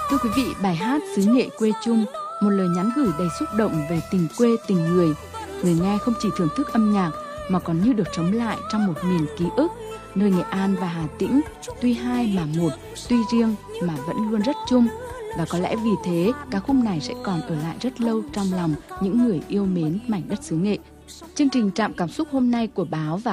Thưa quý vị, bài hát Xứ Nghệ quê chung, một lời nhắn gửi đầy xúc động về tình quê, tình người. Người nghe không chỉ thưởng thức âm nhạc mà còn như được sống lại trong một miền ký ức, nơi Nghệ An và Hà Tĩnh tuy hai mà một, tuy riêng mà vẫn luôn rất chung. Và có lẽ vì thế, ca khúc này sẽ còn ở lại rất lâu trong lòng những người yêu mến mảnh đất xứ Nghệ. Chương trình Trạm Cảm xúc hôm nay của Báo và